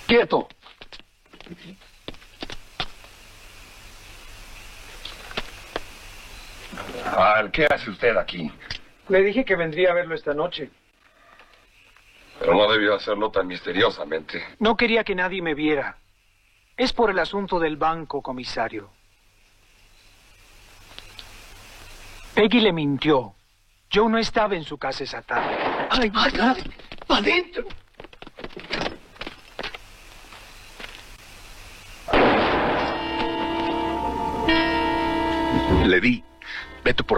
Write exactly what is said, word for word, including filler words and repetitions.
¡Quieto! Al, ¿qué hace usted aquí? Le dije que vendría a verlo esta noche. Pero no debió hacerlo tan misteriosamente. No quería que nadie me viera. Es por el asunto del banco, comisario. Peggy le mintió. Joe no estaba en su casa esa tarde. ¡Ay, madre! ¡Adentro! Le di. Vete por